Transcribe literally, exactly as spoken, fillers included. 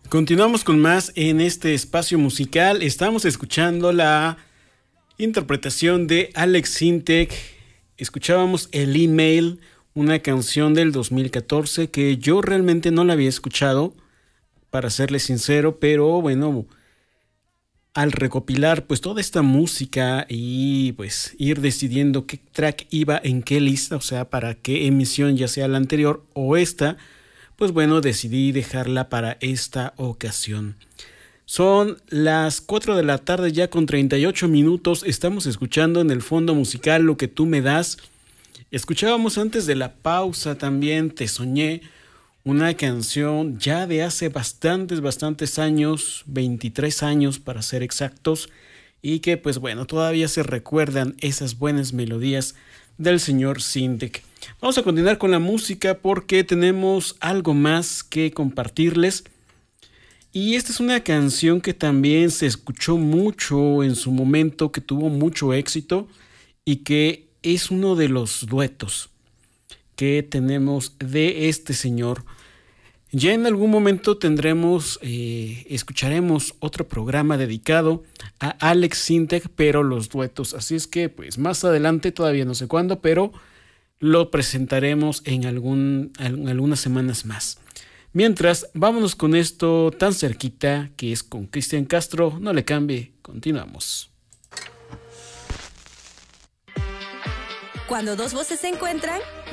Continuamos con más en este espacio musical. Estamos escuchando la interpretación de Alex Sintek. Escuchábamos El Email, una canción del dos mil catorce que yo realmente no la había escuchado, para serle sincero, pero bueno, al recopilar pues toda esta música y pues ir decidiendo qué track iba en qué lista, o sea, para qué emisión, ya sea la anterior o esta, pues bueno, decidí dejarla para esta ocasión. Son las cuatro de la tarde ya con treinta y ocho minutos. Estamos escuchando en el fondo musical Lo que tú me das. Escuchábamos antes de la pausa también Te soñé, una canción ya de hace bastantes, bastantes años, veintitrés años para ser exactos, y que pues bueno, todavía se recuerdan esas buenas melodías del señor Sintek. Vamos a continuar con la música porque tenemos algo más que compartirles. Y esta es una canción que también se escuchó mucho en su momento, que tuvo mucho éxito y que es uno de los duetos que tenemos de este señor. Ya en algún momento tendremos, eh, escucharemos otro programa dedicado a Alex Sintek, pero los duetos. Así es que pues más adelante, todavía no sé cuándo, pero lo presentaremos en, algún, en algunas semanas más. Mientras, vámonos con esto tan cerquita que es con Cristian Castro. No le cambie, continuamos. Cuando dos voces se encuentran,